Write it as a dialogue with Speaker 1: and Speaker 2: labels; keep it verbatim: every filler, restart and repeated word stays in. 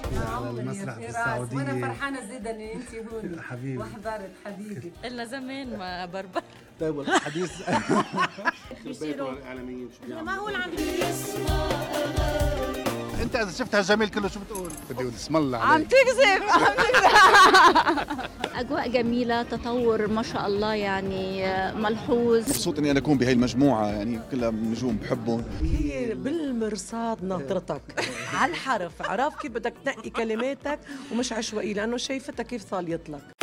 Speaker 1: على المسرح بالسعودية.
Speaker 2: وانا فرحانه زيدا ان انت هون
Speaker 1: حبيبي
Speaker 2: وحضرت حبيبي.
Speaker 3: إلنا زمان ما بربر.
Speaker 1: طيب الحديث
Speaker 4: بيصيروا الاعلاميين
Speaker 2: معقول عم
Speaker 1: انت اذا شفت هالجميل كله شو بتقول؟ بدي اقول اسم الله
Speaker 3: عم
Speaker 1: عليك.
Speaker 3: تكذب عم تكذب.
Speaker 5: أجواء جميلة، تطور ما شاء الله يعني ملحوظ.
Speaker 6: مبسوط اني انا اكون بهي المجموعه، يعني كلها نجوم بحبهم.
Speaker 7: هي بالمرصاد ناطرتك على الحرف، عرف كيف بدك تنقي كلماتك ومش عشوائي، لانه شايفتها كيف صاليت لك.